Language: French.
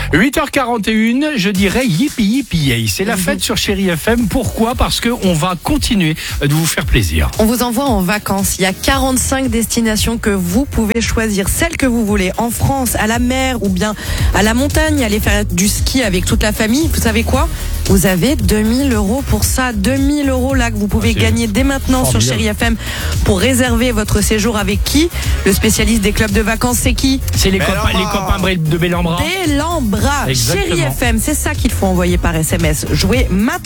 8h41, je dirais yippee yippee yay. C'est la fête sur Chérie FM. Pourquoi ? Parce qu'on va continuer de vous faire plaisir. On vous envoie en vacances. Il y a 45 destinations que vous pouvez choisir, celle que vous voulez, en France, à la mer ou bien à la montagne, aller faire du ski avec toute la famille. Vous savez quoi ? Vous avez 2000 € pour ça. 2000 € là que vous pouvez gagner dès maintenant sur Chérie FM pour réserver votre séjour avec qui ? Le spécialiste des clubs de vacances, c'est qui ? C'est les copains de Bellambra. Bellambra. Chérie FM, c'est ça qu'il faut envoyer par SMS. Jouez maintenant.